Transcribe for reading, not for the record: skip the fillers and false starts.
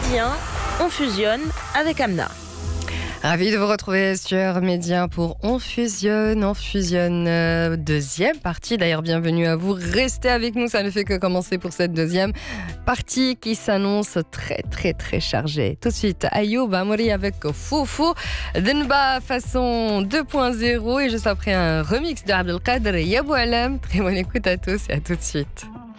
bien, on fusionne avec Amna. Ravi de vous retrouver sur Média pour On fusionne, deuxième partie. D'ailleurs, bienvenue à vous. Restez avec nous, ça ne fait que commencer pour cette deuxième partie qui s'annonce très très très chargée. Tout de suite, Ayoub Amouri avec Foufou, Denba façon 2.0 et juste après un remix de Abdelkader et Yabou Alam. Très bonne écoute à tous et à tout de suite.